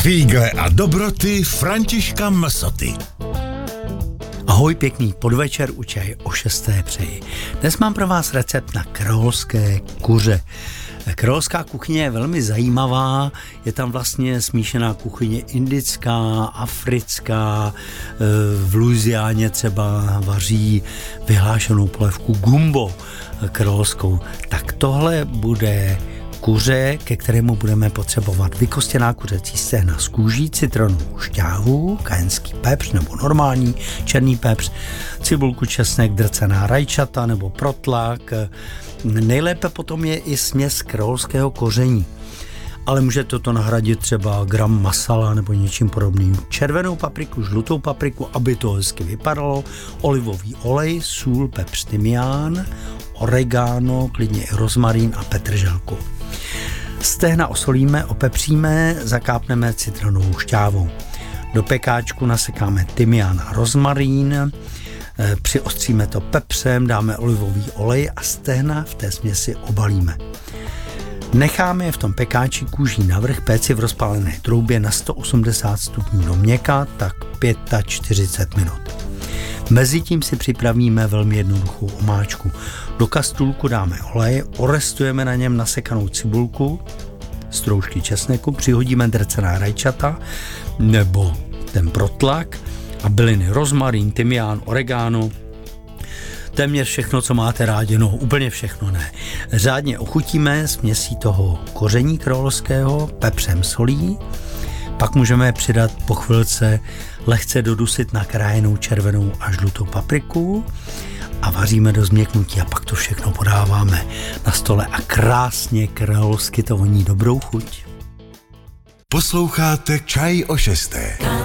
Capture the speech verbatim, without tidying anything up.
Fígle a dobroty Františka Msoty. Ahoj, pěkný podvečer u čaje o šesté přeji. Dnes mám pro vás recept na královské kuře. Královská kuchyně je velmi zajímavá, je tam vlastně smíšená kuchyně indická, africká, v Louisianě třeba vaří vyhlášenou polévku gumbo královskou. Tak tohle bude kuře, ke kterému budeme potřebovat vykostěná kuřecí stehna z kůží, citronovou šťávu, kajenský pepř nebo normální černý pepř, cibulku, česnek, drcená rajčata nebo protlak. Nejlépe potom je i směs královského koření, ale můžete to nahradit třeba gram masala nebo něčím podobným. Červenou papriku, žlutou papriku, aby to hezky vypadalo, olivový olej, sůl, pepř, tymián, oregano, klidně i rozmarín a petrželku. Stehna osolíme, opepříme, zakápneme citronovou šťávou. Do pekáčku nasekáme tymián a rozmarín, přiostříme to pepřem, dáme olivový olej a stehna v té směsi obalíme. Necháme je v tom pekáči kůží navrch péci v rozpálené troubě na sto osmdesát stupňů do měka, tak čtyřicet pět minut. Mezitím si připravíme velmi jednoduchou omáčku. Do kastůlku dáme olej, orestujeme na něm nasekanou cibulku, stroužky česneku, přihodíme drcená rajčata nebo ten protlak a byliny rozmarín, tymián, oregano, téměř všechno, co máte rádi, no úplně všechno ne. Řádně ochutíme směsí toho koření královského, pepřem, solí, pak můžeme přidat po chvilce lehce dodusit nakrájenou červenou a žlutou papriku a vaříme do změknutí a pak to všechno podáváme na stole a krásně královsky to voní. Dobrou chuť. Posloucháte Čaj o šesté.